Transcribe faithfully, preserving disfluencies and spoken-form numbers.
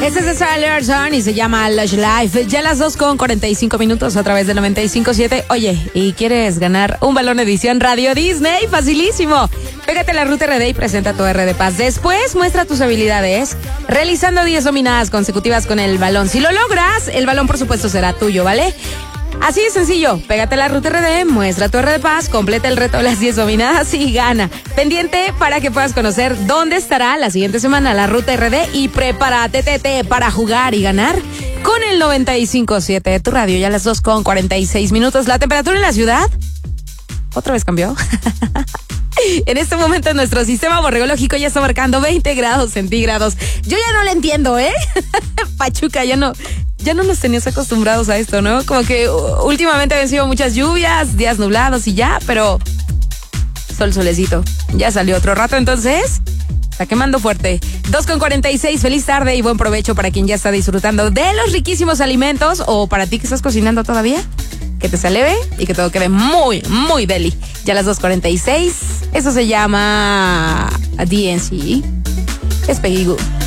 Este es de Sarah Larson y se llama Lush Life. Ya a las dos con cuarenta y cinco minutos a través del noventa y cinco punto siete. Oye, ¿y quieres ganar un balón edición Radio Disney? Facilísimo. Pégate a la Ruta R D y presenta tu R de Paz. Después muestra tus habilidades realizando diez dominadas consecutivas con el balón. Si lo logras, el balón por supuesto será tuyo, ¿vale? Así de sencillo, pégate a la Ruta R D, muestra tu R de Paz, completa el reto de las diez dominadas y gana. Pendiente para que puedas conocer dónde estará la siguiente semana la Ruta R D y prepárate tete, para jugar y ganar con el noventa y cinco punto siete de tu radio. Ya a las dos con cuarenta y seis minutos. La temperatura en la ciudad otra vez cambió. En este momento nuestro sistema borregológico ya está marcando veinte grados centígrados. Yo ya no le entiendo, ¿eh? Pachuca, ya no, ya no nos tenías acostumbrados a esto, ¿no? Como que uh, últimamente habían sido muchas lluvias, días nublados y ya, pero sol solecito. Ya salió otro rato, entonces está quemando fuerte. dos con cuarenta y seis, feliz tarde y buen provecho para quien ya está disfrutando de los riquísimos alimentos o para ti que estás cocinando todavía. Que te sea leve y que todo quede muy, muy deli. Ya a las dos cuarenta y seis, eso se llama D N C. Es Peggy Goo.